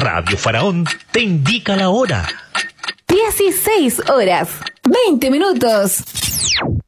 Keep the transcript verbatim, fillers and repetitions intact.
Radio Faraón te indica la hora. dieciséis horas, veinte minutos.